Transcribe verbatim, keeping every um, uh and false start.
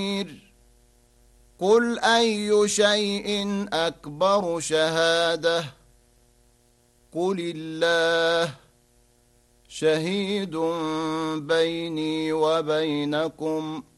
قل أي شيء أكبر شهادة قل الله شهيد بيني وبينكم